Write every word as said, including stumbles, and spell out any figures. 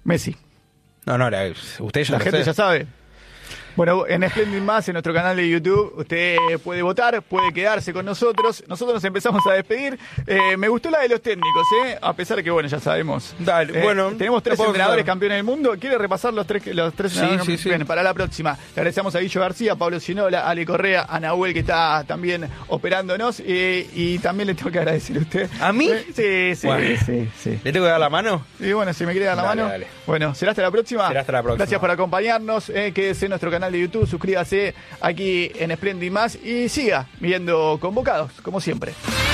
Messi. No, no, la, usted ya La lo gente sé. ya sabe. Bueno, en Splendid Más, en nuestro canal de YouTube, usted puede votar, puede quedarse con nosotros. Nosotros nos empezamos a despedir. Eh, me gustó la de los técnicos, ¿eh? A pesar que, bueno, ya sabemos. Dale, Eh, bueno. Tenemos tres lo puedo entrenadores contar. campeones del mundo. ¿Quiere repasar los tres, los tres Sí, entrenadores sí, sí. campeones? Para la próxima. Le agradecemos a Guillo García, a Pablo Ginola, a Ale Correa, a Nahuel, que está también operándonos. Eh, y también le tengo que agradecer a usted. ¿A mí? Eh, Sí, sí, Bueno. sí, sí. ¿Le tengo que dar la mano? Y bueno, si me quiere dar la Dale, mano. dale. Bueno, será hasta la próxima. Será hasta la próxima. Gracias por acompañarnos. Eh, quédese en nuestro canal de YouTube, suscríbase aquí en Splendid Más y siga viendo Convocados, como siempre.